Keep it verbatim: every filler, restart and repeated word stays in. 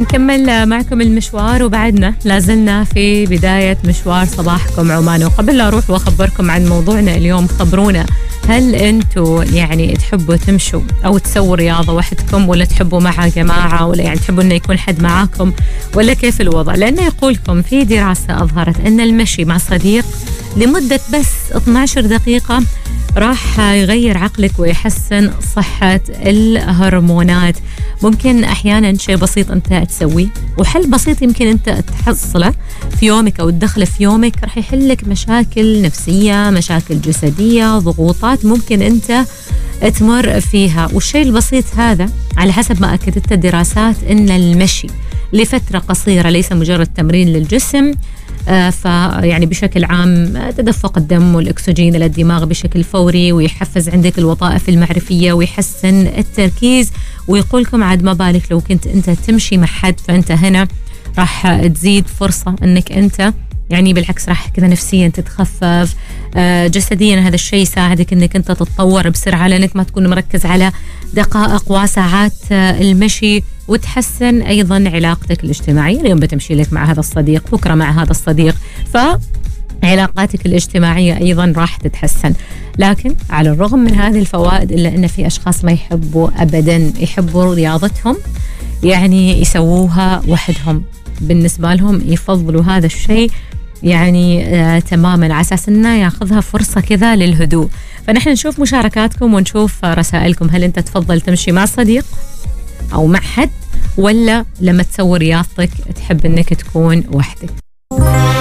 نكمل معكم المشوار وبعدنا لازلنا في بداية مشوار صباحكم عمان. وقبل لا أروح وأخبركم عن موضوعنا اليوم، خبرونا هل أنتوا يعني تحبوا تمشوا أو تسووا رياضة وحدكم، ولا تحبوا مع جماعة، ولا يعني تحبوا أنه يكون حد معاكم، ولا كيف الوضع؟ لأنه يقولكم في دراسة أظهرت أن المشي مع صديق لمدة بس اثنتي عشرة دقيقة راح يغير عقلك ويحسن صحة الهرمونات. ممكن أحيانا شيء بسيط أنت تسويه وحل بسيط يمكن أنت تحصله في يومك أو تدخله في يومك راح يحلك مشاكل نفسية، مشاكل جسدية، ضغوطات ممكن أنت تمر فيها. والشيء البسيط هذا على حسب ما أكدت الدراسات أن المشي لفترة قصيرة ليس مجرد تمرين للجسم، آه فيعني بشكل عام تدفق الدم والأكسجين إلى الدماغ بشكل فوري، ويحفز عندك الوظائف المعرفية ويحسن التركيز. ويقولكم عاد ما بالك لو كنت أنت تمشي مع حد، فأنت هنا راح تزيد فرصة أنك أنت يعني بالعكس راح كذا نفسيا تتخفف، آه جسديا هذا الشيء يساعدك أنك أنت تتطور بسرعة، لأنك ما تكون مركز على دقائق وساعات آه المشي. وتحسن أيضا علاقتك الاجتماعية، اليوم بتمشي لك مع هذا الصديق، بكرة مع هذا الصديق، فعلاقاتك الاجتماعية أيضا راح تتحسن. لكن على الرغم من هذه الفوائد إلا أن في أشخاص ما يحبوا أبدا، يحبوا رياضتهم يعني يسووها وحدهم، بالنسبة لهم يفضلوا هذا الشيء يعني آه تماما على أساس أنه ياخذها فرصة كذا للهدوء. فنحن نشوف مشاركاتكم ونشوف رسائلكم، هل أنت تفضل تمشي مع صديق أو مع حد، ولا لما تسوي رياضتك تحب أنك تكون وحدك؟